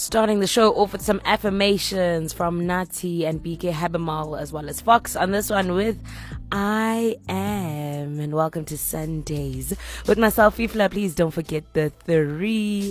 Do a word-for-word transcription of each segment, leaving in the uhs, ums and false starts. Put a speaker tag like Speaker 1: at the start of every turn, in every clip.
Speaker 1: Starting the show off with some affirmations from Nati and B K Habermal as well as Fox on this one with I Am. And welcome to Sundays with myself, Fifla. Please don't forget the three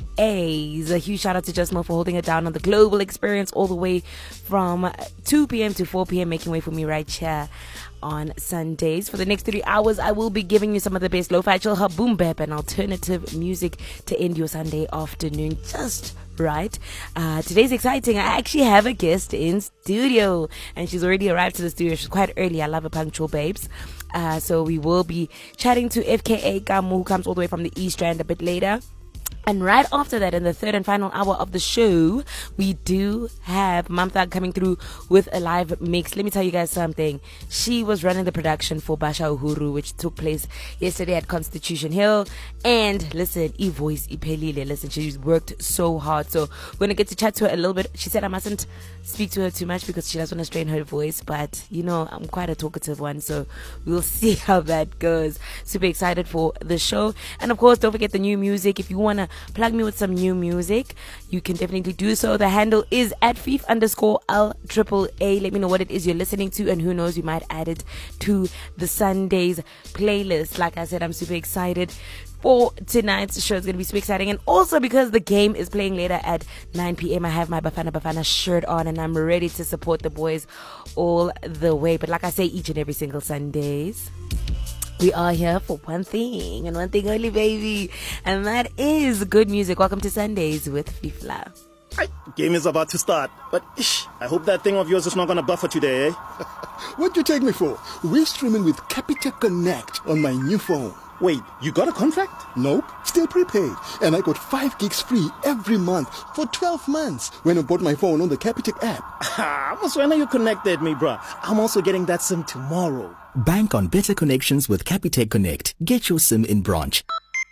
Speaker 1: A's. A huge shout out to Justmo for holding it down on the global experience all the way from two p.m. to four p.m. making way for me right here on Sundays. For the next three hours, I will be giving you some of the best lo-fi, chill, hub, boom bap, and alternative music to end your Sunday afternoon just right. Uh, today's exciting. I actually have a guest in studio, and she's already arrived to the studio. She's quite early. I love a punctual babes. Uh, so we will be chatting to F K A Kamu, who comes all the way from the East Rand a bit later. And right after that, in the third and final hour of the show, we do have Mamthag coming through with a live mix. Let me tell you guys something. She was running the production for Basha Uhuru, which took place yesterday at Constitution Hill. And listen, e-voice, iphelile. Listen, she's worked so hard. So we're going to get to chat to her a little bit. She said I mustn't speak to her too much because she doesn't want to strain her voice. But, you know, I'm quite a talkative one. So we'll see how that goes. Super excited for the show. And, of course, don't forget the new music. If you want to plug me with some new music, you can definitely do so. The handle is at Fif underscore L triple A. Let me know what it is you're listening to, and who knows, we might add it to the Sundays playlist. Like I said, I'm super excited for tonight's show. It's going to be super exciting. And also because the game is playing later at nine p.m. I have my Bafana Bafana shirt on and I'm ready to support the boys all the way. But like I say, each and every single Sundays, we are here for one thing and one thing only, baby. And that is good music. Welcome to Sundays with Fifla.
Speaker 2: Right, game is about to start, but ish, I hope that thing of yours is not going to buffer today, eh?
Speaker 3: What do you take me for? We're streaming with Capitec Connect on my new phone.
Speaker 2: Wait, you got a contract?
Speaker 3: Nope, still prepaid. And I got five gigs free every month for twelve months when I bought my phone on the Capitec app.
Speaker 2: Ah, I was when you connected me, bruh. I'm also getting that SIM tomorrow.
Speaker 4: Bank on better connections with Capitec Connect. Get your SIM in branch.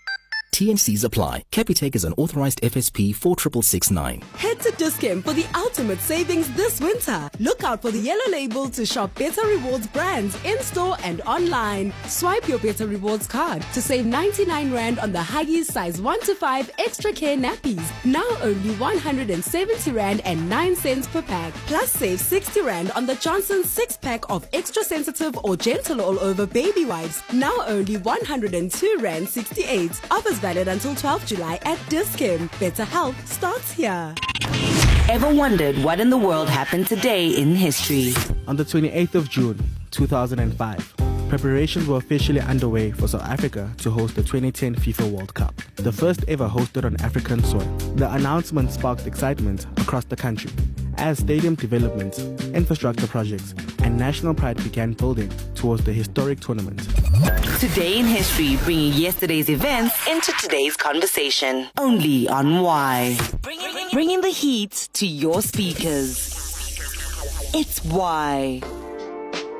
Speaker 4: T and Cs apply. Capitec is an authorized F S P four six six nine.
Speaker 5: Head to Dis-Chem for the ultimate savings this winter. Look out for the yellow label to shop Better Rewards brands in-store and online. Swipe your Better Rewards card to save ninety-nine rand on the Huggies size one to five extra care nappies. Now only one hundred seventy rand and nine cents per pack. Plus save sixty rand on the Johnson six pack of extra sensitive or gentle all over baby wipes. Now only one hundred two rand sixty-eight. Offers valid until twelfth July at Dis-Chem. Better health starts here.
Speaker 1: Ever wondered what in the world happened today in history?
Speaker 6: On the twenty-eighth of June, two thousand five, preparations were officially underway for South Africa to host the twenty ten FIFA World Cup, the first ever hosted on African soil. The announcement sparked excitement across the country as stadium developments, infrastructure projects, and national pride began building towards the historic tournament.
Speaker 1: Today in history, bringing yesterday's events into today's conversation. Only on Y. Bringing the heat to your speakers. It's Y.